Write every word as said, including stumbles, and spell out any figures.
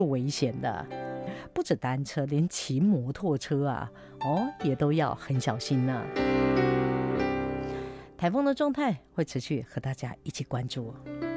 危险的。不止单车，连骑摩托车啊，哦，也都要很小心呢。台风的状态会持续和大家一起关注。